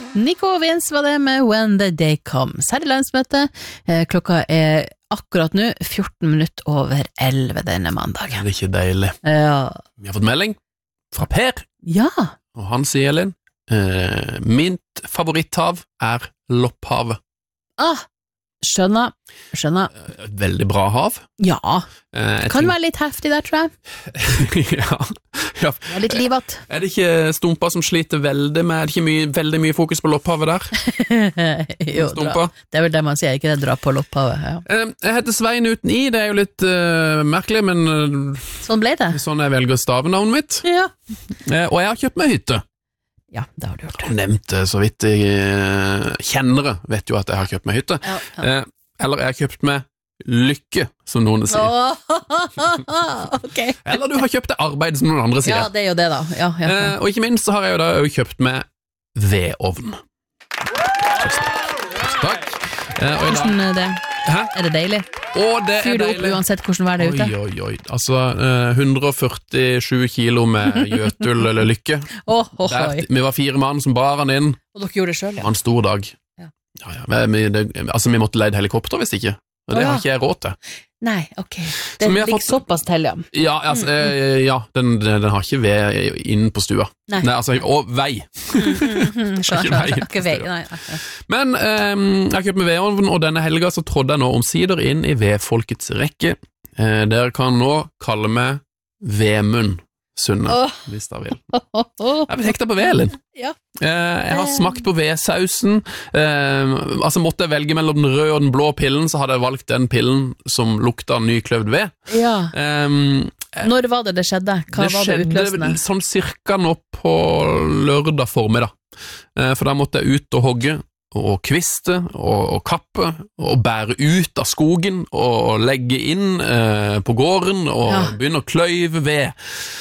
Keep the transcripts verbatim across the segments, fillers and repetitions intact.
Nico Vince var det med When the Day Comes. Her er landsmøte. Klokka er akkurat nå fjorten minutter over elleve denne mandagen. Det er ikke deilig. Ja. Vi har fått melding fra Per, Ja. og han sier, Elin, eh, mitt favoritthav er Lopphavet. Ah, skjønner. Skjønner. Et veldig bra hav. Ja. Eh, Kan være litt heftig der, tror jeg. ja. ja. Det er litt livat. Er det ikke Stumpa som sliter veldig med, er det ikke mye, veldig mye fokus på Lopphavet der? jo, dra. Det er vel det man sier, ikke det dra på Lopphavet. Ja. Eh, jeg heter Svein uten i, det er jo litt uh, merkelig, men uh, sånn ble det. Sånn jeg velger stavenavnet mitt. Ja. Eh, og jeg har kjøpt meg hytte. Ja, det har du gjort. Jeg nevnte så vidt jeg uh, kjennere vet jo at jeg har kjøpt meg hytte. Ja, ja. Eh, eller jeg har kjøpt meg lykke, som noen sier. Oh, okay. Eller du har kjøpt det arbeid, som noen andre sier. Ja, det er jo det da. Ja, ja, ja. Eh, og ikke minst så har jeg jo da jo kjøpt meg vedovn. Tusen takk. Tusen takk. Eh, og i dag... Hvordan er det? Hæ? Er det deilig? Å, det er Fyr det opp deilig. uansett hvordan vær det er ute? Oi, oi, oi. Altså, eh, hundre og førtisju kilo med gjøtul eller lykke. Oh, oh, Der, vi var fire mann som bar han inn. Og dere gjorde det selv, Det ja? var en stor dag. Ja. Ja, ja. Men, vi, det, altså, vi måtte leide helikopter hvis ikke. Og det Å, ja. har ikke jeg råd til. Nei, ok. Så Det vi har ligger fått- såpass til, ja. Ja, altså, eh, ja den, den, den har ikke ved inn på stua. Nei. Nei, altså, og vei. Mm, skjønner, Ikke skjønner. vei. Ikke vei, nei, nei, nei. Men eh, jeg har kjøpt med vedovn, og denne helga så trådde jeg nå omsider inn i vedfolkets rekke. Eh, dere kan nå kalle meg Vemund Sunne, Åh. hvis dere vil. Oh, oh. Jeg vil hekte på velen. Ja. Eh, jeg har smakt på vedsausen. Eh, altså måtte jeg velge mellom den røde og den blå pillen, så hadde jeg valgt den pillen som lukta nykløvd ved. Ja. Eh, Når var det det skjedde? Hva det var det utløsende? skjedde sånn cirka nå på lørdag formiddag. Eh, for da måtte jeg ut og hogge, og kviste, og, og kappe, og bære ut av skogen, og legge inn eh, på gården, og Ja. begynne å kløyve ved.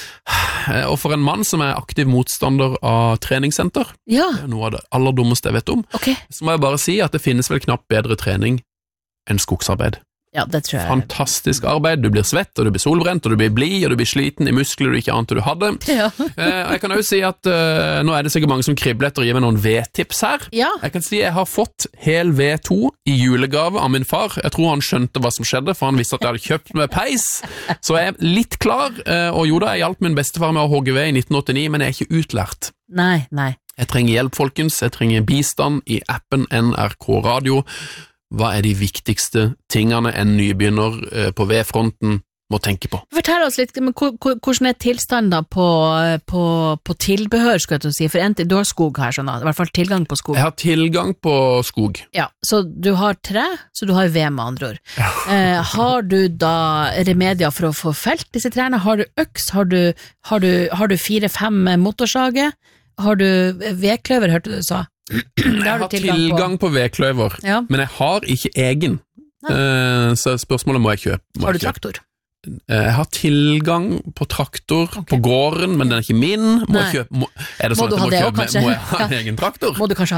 Eh, Og for en mann som er aktiv motstander av treningssenter, Ja, det er noe av det aller dummeste jeg vet om, ok. så må jeg bare si at det finnes vel knapt bedre trening enn skogsarbeid. Ja, det tror jeg. Fantastisk arbeid, du blir svett, og du blir solbrent, og du blir blid, og du blir sliten i muskler du ikke ante du hadde. Ja. Eh, og jeg kan også si at eh, nå er det sikkert mange som kribler etter å gi meg noen vedtips her. Ja. Jeg kan si jeg har fått hel ved to i julegave av min far. Jeg tror han skjønte hva som skjedde, for han visste at jeg hadde kjøpt med peis. Så jeg er litt klar, eh, og jo da, jeg hjalp min bestefar med å hogge ved i nitten åttini, men jeg er ikke utlært. Nei, nei. Jeg trenger hjelp, folkens. Jeg trenger bistand i appen N R K Radio. Hva er de viktigste tingene en nybegynner eh, på vedfronten må tenke på? Fortell oss litt, men hvor- hvor- hvordan er tilstanden på, på, på tilbehør, skal jeg til å si, for en til, du har skog her, sånn da, i hvert fall tilgang på skog. Jeg har tilgang på skog. Ja, så du har tre, så du har ved med andre ord. Eh, har du da remedier for å få felt disse trærne? Har du øks? Har du, har du, har du fire-fem motorsage? Har du vedkløver, hørte du sa? Jeg har tilgang på vedkløver, Ja. men jeg har ikke egen. Eh, så spørsmålet må jeg kjøpe. Må Har du jeg kjøpe. traktor? Eh, Jeg har tilgang på traktor på gården, men den er ikke min. Må Nei. jeg kjøpe? Må, er det Må sånn du at ha jeg må det også, kjøpe? kanskje? Må jeg ha en egen traktor? Må du kanskje